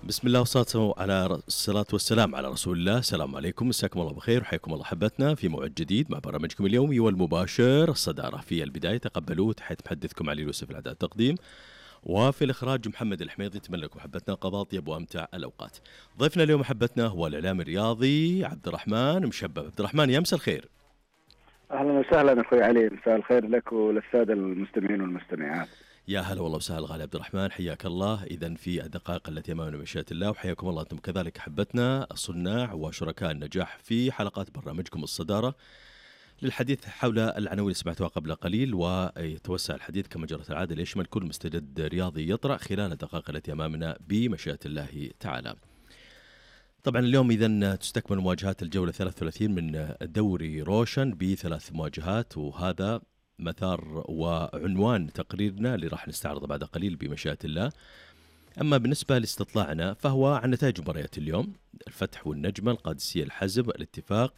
بسم الله الصلاة والسلام على رسول الله. السلام عليكم، مساكم الله بخير وحياكم الله أحبتنا في موعد جديد مع برنامجكم اليومي والمباشر الصدارة. في البداية تقبلوا تحية محدثكم علي يوسف العداء التقديم، وفي الإخراج محمد الحميدي. أتمنى لكم أحبتنا قضاء طيب وأمتع الأوقات. ضيفنا اليوم أحبتنا هو الإعلامي الرياضي عبد الرحمن مشبب. عبد الرحمن، يا مساء الخير. أهلا وسهلا أخوي علي، مساء الخير لك وللسادة المستمعين والمستمعات. يا هلا والله وسهلا غالي عبد الرحمن، حياك الله. إذن في الدقائق التي أمامنا بمشيئة الله، وحياكم الله أنتم كذلك أحبتنا الصناع وشركاء النجاح في حلقات برنامجكم الصدارة للحديث حول العناوين اللي سمعتوها قبل قليل، ويتوسع الحديث كما جرت العادة ليشمل كل مستجد رياضي يطرأ خلال الدقائق التي أمامنا بمشيئة الله تعالى. طبعا اليوم إذن تستكمل مواجهات الجولة 33 من دوري روشن بثلاث مواجهات، وهذا مثار وعنوان تقريرنا اللي راح نستعرضه بعد قليل بمشيئة الله. أما بالنسبة لاستطلاعنا فهو عن نتائج مباريات اليوم: الفتح والنجمة، القادسية الحزب، الاتفاق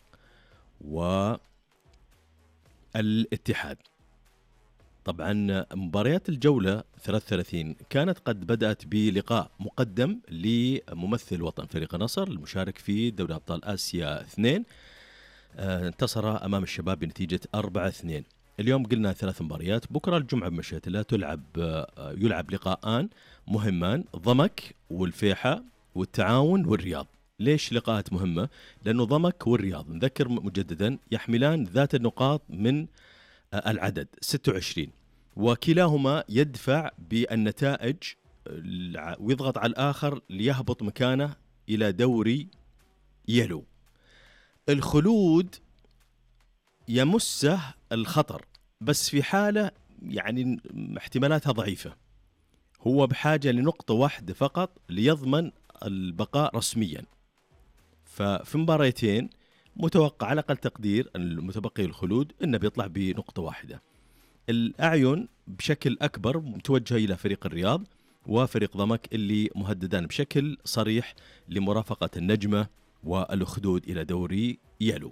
والاتحاد. طبعا مباريات الجولة 33 كانت قد بدأت بلقاء مقدم لممثل وطن فريق النصر المشارك في دوري أبطال آسيا 2، انتصر أمام الشباب بنتيجة 4-2. اليوم قلنا ثلاث مباريات. بكرة الجمعة بمشيئة الله يلعب لقاءان مهمان: ضمك والفيحة والتعاون والرياض. ليش لقاءات مهمة؟ لأنه ضمك والرياض نذكر مجددا يحملان ذات النقاط من العدد 26، وكلاهما يدفع بالنتائج ويضغط على الآخر ليهبط مكانه إلى دوري يلو. الخلود يمسه الخطر بس في حالة يعني احتمالاتها ضعيفة، هو بحاجة لنقطة واحدة فقط ليضمن البقاء رسميا. ففي مباريتين متوقع على أقل تقدير المتبقي الخلود إنه بيطلع بنقطة واحدة. الأعين بشكل أكبر متوجهة إلى فريق الرياض وفريق ضمك اللي مهددان بشكل صريح لمرافقة النجمة والأخدود إلى دوري يلو.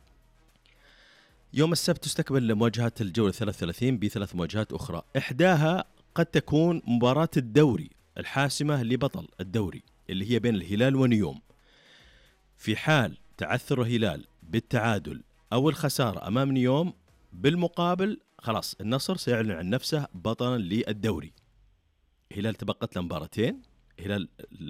يوم السبت تستكمل مواجهات الجولة 33 بثلاث مواجهات أخرى، إحداها قد تكون مباراة الدوري الحاسمة لبطل الدوري اللي هي بين الهلال ونيوم. في حال تعثر الهلال بالتعادل أو الخسارة أمام نيوم، بالمقابل خلاص النصر سيعلن عن نفسه بطلا للدوري. الهلال تبقت له مباراتين، الهلال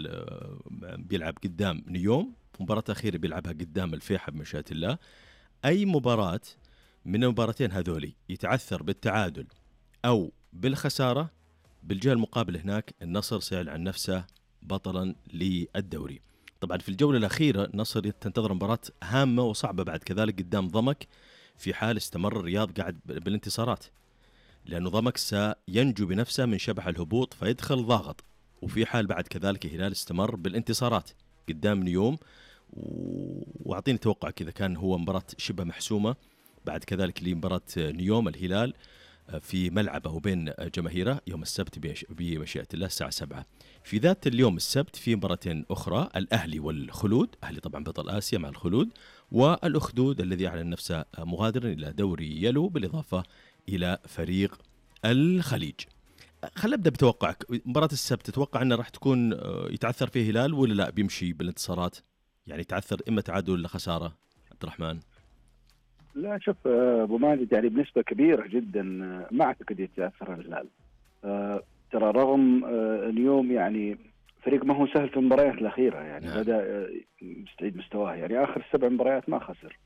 بيلعب قدام نيوم، مباراة أخيرة بيلعبها قدام الفيحة بمشيئة الله. أي مباراة من المباراتين هذولي يتعثر بالتعادل أو بالخسارة، بالجهة المقابل هناك النصر سيعلن عن نفسه بطلا للدوري. طبعا في الجولة الأخيرة النصر تنتظر مباراة هامة وصعبة بعد كذلك قدام ضمك، في حال استمر الرياض قاعد بالانتصارات، لأنه ضمك سينجو بنفسه من شبح الهبوط فيدخل ضاغط، وفي حال بعد كذلك الهلال استمر بالانتصارات قدام نيوم. وأعطيني توقع كذا، كان هو مباراة شبه محسومة بعد كذلك لمباراة نيوم الهلال في ملعبه وبين جماهيره يوم السبت بمشيئة الله الساعة 7. في ذات اليوم السبت في مباراتين أخرى: الأهلي والخلود، أهلي طبعا بطل آسيا مع الخلود، والأخدود الذي أعلن نفسه مغادرا إلى دوري يلو بالإضافة إلى فريق الخليج. خلينا نبدأ بتوقعك. مباراة السبت تتوقع أنه راح تكون يتعثر فيه هلال ولا لا بيمشي بالانتصارات؟ يعني يتعثر إما تعادل ولا خسارة عبد الرحمن؟ لا شوف أبو ماجد، يعني بنسبة كبيرة جدا ما أعتقد يتأثر الهلال. ترى رغم اليوم يعني فريق ما هو سهل في المباريات الأخيرة، يعني بدأ يستعيد مستواه، يعني آخر 7 مباريات ما خسر،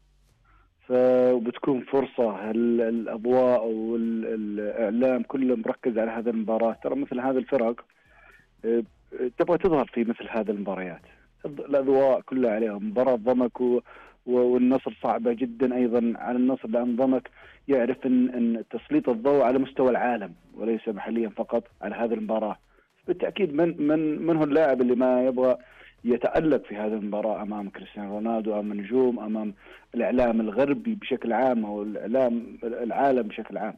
فبتكون فرصة. الأضواء والإعلام كله مركز على هذه المباراة. ترى مثل هذه الفرق تبغى تظهر في مثل هذه المباريات، الأضواء كلها عليهم. مباراة ضمك والنصر صعبة جدا أيضا على النصر، لأن ضمك يعرف أن تسليط الضوء على مستوى العالم وليس محليا فقط على هذه المباراة. بالتأكيد من هو اللاعب اللي ما يبغى يتألق في هذه المباراة أمام كريستيانو رونالدو، أمام نجوم، أمام الإعلام الغربي بشكل عام أو الإعلام العالم بشكل عام.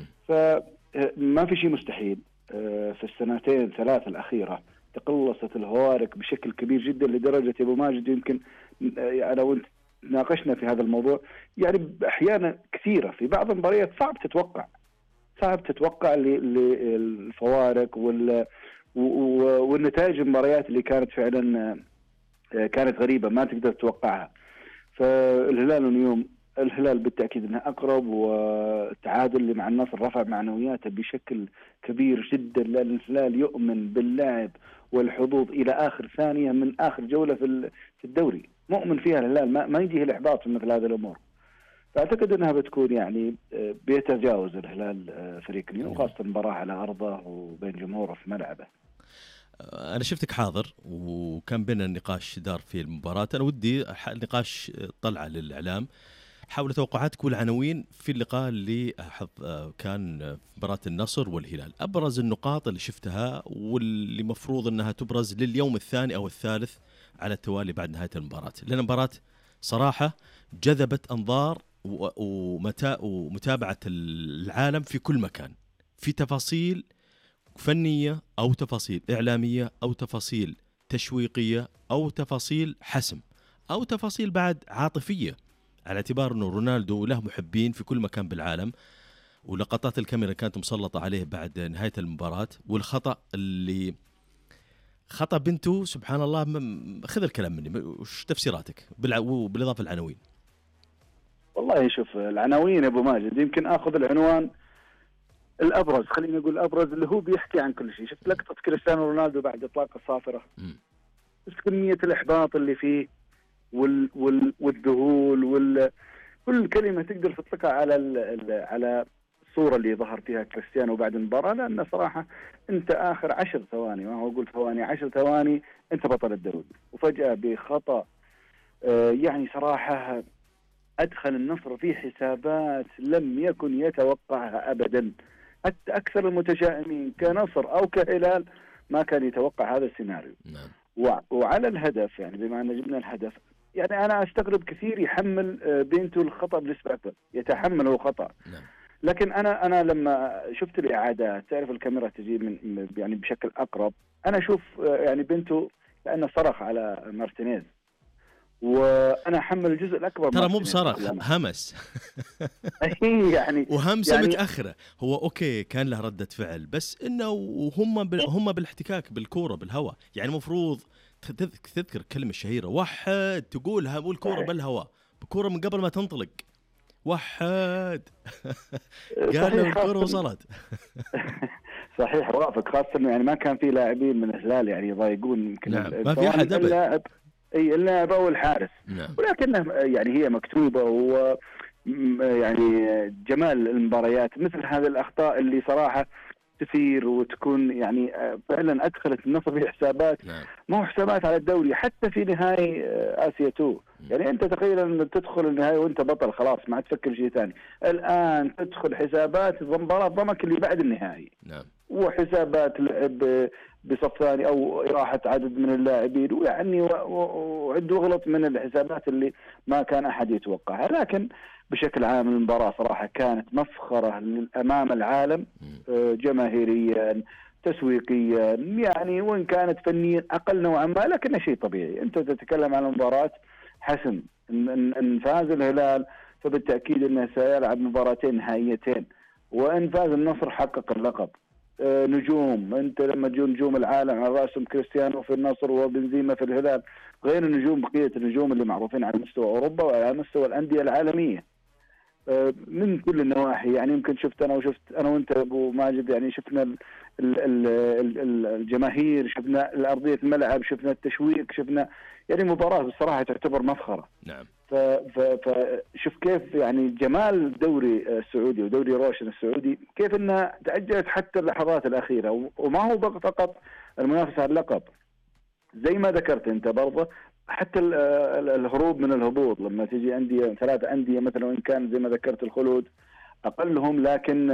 فما في شيء مستحيل. في السنتين 3 الأخيرة تقلصت الهوارق بشكل كبير جدا، لدرجة أبو ماجد يمكن أنا وأنت ناقشنا في هذا الموضوع، يعني أحيانا كثيرة في بعض المباريات صعب تتوقع للفوارق والنتائج المباريات اللي كانت فعلا كانت غريبة ما تقدر تتوقعها. فالهلال اليوم الهلال بالتأكيد أنه أقرب، والتعادل اللي مع النصر رفع معنوياته بشكل كبير جدا، لأن الهلال يؤمن باللعب والحظوظ إلى آخر ثانية من آخر جولة في الدوري، مؤمن فيها الهلال، ما يجيه الإحباط في مثل هذه الأمور. فأعتقد أنها بتكون يعني بيتجاوز الهلال فريق اليوم، خاصة المباراة على أرضه وبين جمهوره في ملعبه. أنا شفتك حاضر وكان بيننا النقاش دار في المباراة. أنا ودي نقاش طلعة للإعلام حول توقعاتك والعناوين في اللقاء اللي كان في مباراة النصر والهلال. أبرز النقاط اللي شفتها واللي مفروض أنها تبرز لليوم الثاني أو الثالث على التوالي بعد نهاية المباراة، لأن المباراة صراحة جذبت أنظار ومتابعة العالم في كل مكان، في تفاصيل فنية أو تفاصيل إعلامية أو تفاصيل تشويقية أو تفاصيل حسم أو تفاصيل بعد عاطفية، على اعتبار أنه رونالدو له محبين في كل مكان بالعالم. ولقطات الكاميرا كانت مسلطة عليه بعد نهاية المباراة، والخطأ اللي خطأ بنته سبحان الله. خذ الكلام مني، وش تفسيراتك بالإضافة العناوين؟ والله شوف العناوين أبو ماجد، يمكن أخذ العنوان الأبرز، خلينا نقول الأبرز اللي هو بيحكي عن كل شيء. شفت لقطة كريستيانو رونالدو بعد إطلاق الصافرة، شفت كمية الإحباط اللي فيه والذهول كل كلمة تقدر تطلقها على الصورة اللي ظهر فيها كريستيانو بعد المباراة. لأن صراحة أنت آخر 10 ثواني، ما هو أقول ثواني، 10 ثواني أنت بطل الدوري، وفجأة بخطأ يعني صراحة أدخل النصر في حسابات لم يكن يتوقعها أبدا. حتى أكثر المتشائمين كنصر أو كهلال ما كان يتوقع هذا السيناريو. وعلى الهدف، يعني بما أن جبنا الهدف، يعني أنا أستغرب كثير يحمل بنته الخطأ بنسبة أكبر، يتحمله خطأ. لكن أنا لما شفت الإعادات، تعرف الكاميرا تجي من يعني بشكل أقرب، أنا أشوف يعني بنته لأنه صرخ على مارتينيز، وانا احمل الجزء الاكبر. ترى مو بصرخ، همس. يعني وهمسه يعني متاخره. هو اوكي كان له رده فعل، بس انه هم بالاحتكاك بالكوره بالهواء. يعني المفروض تذكر الكلمه الشهيره وحد، تقولها مو الكوره بالهواء، بكوره من قبل ما تنطلق وحد. قال له الكوره وصلت. صحيح، وافق، خاصه يعني ما كان في لاعبين من الهلال يعني يضايقون يمكن. نعم. ما في احد ابدا، اللاعب أو الحارس. نعم. ولكنه يعني هي مكتوبة، و يعني جمال المباريات مثل هذه الأخطاء اللي صراحة تثير وتكون يعني فعلا أدخلت النصر في حسابات، نعم. ما هو حسابات على الدوري حتى في نهائي آسيا 2. يعني أنت تخيل أن تدخل النهائي وأنت بطل خلاص، ما تفكر شيء ثاني. الآن تدخل حسابات مباراة ضمك اللي بعد النهائي، نعم. وحسابات لعب بصف ثاني او اراحه عدد من اللاعبين، ويعني وعد وغلط من الحسابات اللي ما كان احد يتوقعها. لكن بشكل عام المباراه صراحه كانت مفخره امام العالم، جماهيريا تسويقيا، يعني وان كانت فنيا اقل نوعا ما، لكنه شيء طبيعي. انت تتكلم عن مباراه حسم، ان فاز الهلال فبالتاكيد انه سيلعب مباراتين نهائيتين، وان فاز النصر حقق اللقب. نجوم، انت لما تجون نجوم العالم على راسهم كريستيانو في النصر وبنزيما في الهلال، غير النجوم بقيه النجوم اللي معروفين على مستوى اوروبا وعلى مستوى الانديه العالميه من كل النواحي. يعني يمكن شفت انا وانت ابو ماجد، يعني شفنا الجماهير، شفنا الارضيه الملعب، شفنا التشويق، شفنا يعني مباراه بصراحه تعتبر مفخره. نعم. فشوف كيف يعني جمال الدوري السعودي ودوري روشن السعودي، كيف انها تأجلت حتى اللحظات الأخيرة، وما هو فقط المنافسة على اللقب زي ما ذكرت انت برضه، حتى الهروب من الهبوط. لما تجي أندية 3 أندية مثلا، وإن كان زي ما ذكرت الخلود أقلهم، لكن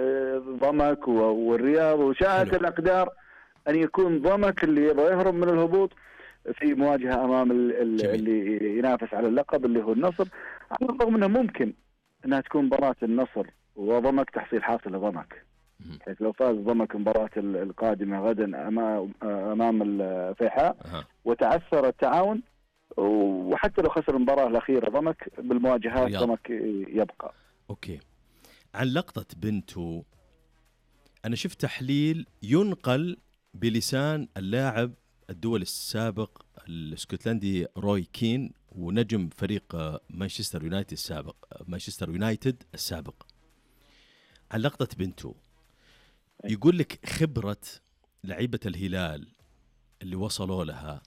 ضمك والرياض وشاءت الأقدار أن يكون ضمك اللي يبغى يهرب من الهبوط في مواجهة أمام اللي ينافس على اللقب اللي هو النصر. على الرغم أنه ممكن أنها تكون مباراة النصر وضمك تحصيل حاصل لضمك، حيث لو فاز ضمك المباراة القادمة غدا أمام الفيحاء وتعثر التعاون، وحتى لو خسر المباراة الأخيرة ضمك بالمواجهات ضمك يبقى. أوكي. عن لقطة بنتو، أنا شفت تحليل ينقل بلسان اللاعب الدولي السابق الاسكتلندي روي كين ونجم فريق مانشستر يونايتد السابق، عن لقطة بنتو. يقول لك خبرة لعيبة الهلال اللي وصلوا لها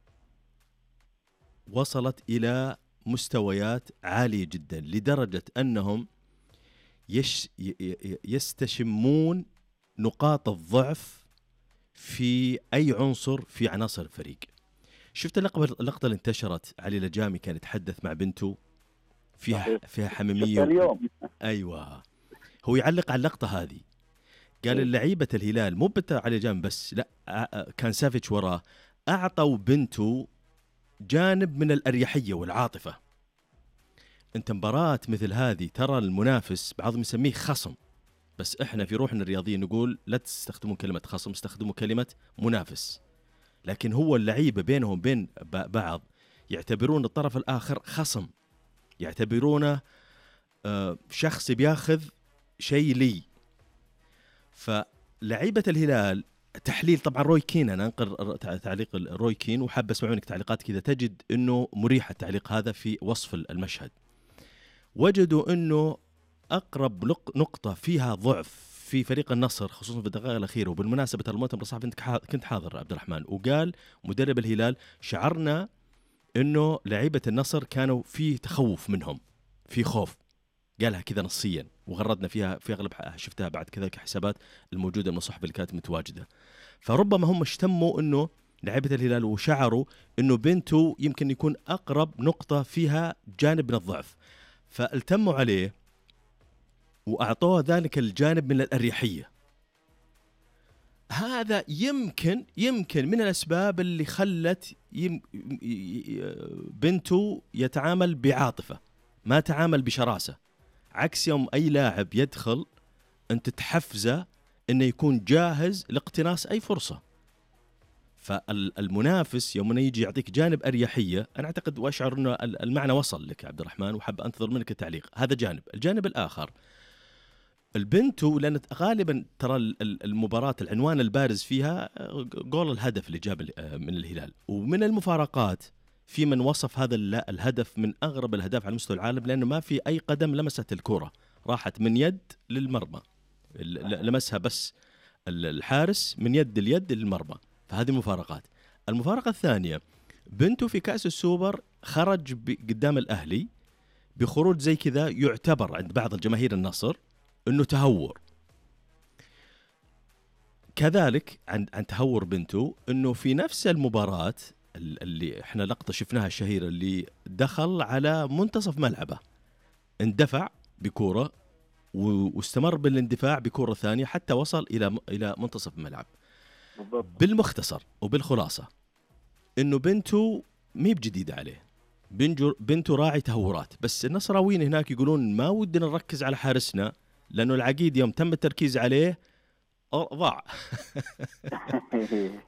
وصلت إلى مستويات عالية جدا، لدرجة أنهم يستشمون نقاط الضعف في أي عنصر في عناصر الفريق. شفت اللقطة اللي انتشرت، علي لجامي كان يتحدث مع بنته فيها حميمية اليوم. أيوة، هو يعلق على اللقطة هذه، قال اللعيبة الهلال مو علي لجامي بس، لا كان سافيتش وراه، أعطوا بنته جانب من الأريحية والعاطفة. أنت مباراة مثل هذه ترى المنافس بعضهم يسميه خصم، بس إحنا في روحنا الرياضية نقول لا تستخدمون كلمة خصم، استخدموا كلمة منافس. لكن هو اللعيبة بينهم بين بعض يعتبرون الطرف الآخر خصم، يعتبرونه شخص بياخذ شيء لي. فلعيبة الهلال تحليل طبعا روي كين، أنا أنقل تعليق روي كين وحاب أسمع منك تعليقات كذا، تجد أنه مريح التعليق هذا في وصف المشهد. وجدوا أنه أقرب نقطة فيها ضعف في فريق النصر خصوصا في الدقائق الأخيرة، وبالمناسبة المؤتمر الصحفي كنت حاضر عبد الرحمن، وقال مدرب الهلال شعرنا أنه لعيبة النصر كانوا في تخوف منهم، في خوف، قالها كذا نصيا وغردنا فيها في أغلب شفتها بعد كذا حسابات الموجودة من الصحف اللي كانت متواجدة. فربما هم اشتموا أنه لعيبة الهلال وشعروا أنه بنتو يمكن يكون أقرب نقطة فيها جانب من الضعف، فالتموا عليه وأعطوه ذلك الجانب من الأريحية. هذا يمكن من الأسباب اللي خلت بنتو يتعامل بعاطفة، ما تعامل بشراسة، عكس يوم أي لاعب يدخل أنت تحفزه أنه يكون جاهز لاقتناص أي فرصة. فالمنافس يوم يجي يعطيك جانب أريحية، أنا أعتقد وأشعر أنه المعنى وصل لك عبد الرحمن، وحب أنتظر منك التعليق. هذا جانب. الجانب الآخر البنتو، لأن غالبا ترى المباراة العنوان البارز فيها جول الهدف اللي جاب من الهلال، ومن المفارقات في من وصف هذا الهدف من أغرب الأهداف على مستوى العالم، لأنه ما في أي قدم لمست الكرة، راحت من يد للمرمى، لمسها بس الحارس من يد اليد للمرمى. فهذه مفارقات. المفارقة الثانية، بنتو في كأس السوبر خرج قدام الأهلي بخروج زي كذا يعتبر عند بعض الجماهير النصر أنه تهور. كذلك عن تهور بنتو أنه في نفس المباراة اللي احنا لقطة شفناها الشهيرة، اللي دخل على منتصف ملعبه، اندفع بكورة واستمر بالاندفاع بكورة ثانية حتى وصل إلى منتصف الملعب. بالمختصر وبالخلاصة أنه بنتو مي بجديدة عليه، بنتو راعي تهورات، بس النصراويين هناك يقولون ما ودنا نركز على حارسنا، لأنه العقيد يوم تم التركيز عليه ضاع.